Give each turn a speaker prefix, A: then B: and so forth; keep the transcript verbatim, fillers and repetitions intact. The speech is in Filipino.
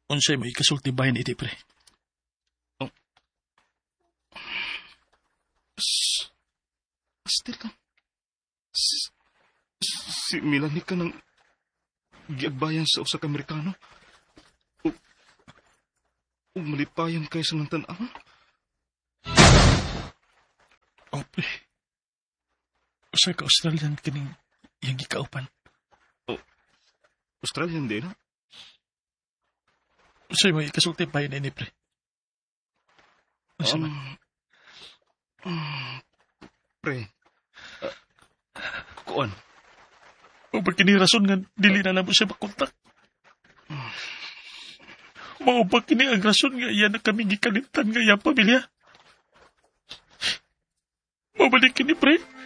A: Unsay mo ikasulti bahin iti, pre?
B: Oh. S- Still lang. Si, si Melanie ka ng giagbayan sa usa ka Amerikano. O, o malipayan kayo sa ng tanawon.
A: Oh, pre. Usa ka Australian kining yung gikaupan.
B: Oh, Australian din, ha?
A: Unsay mo ikasulti bahin ini, pre? Unsa man?
B: Um, um, pre, uh, kuan.
A: O ba kini rason nga dili na namo siya makontak? Mao ba kini ang rason nga iya na kami gikalimtan nga iyang pamilya? Mabalik kini, pre?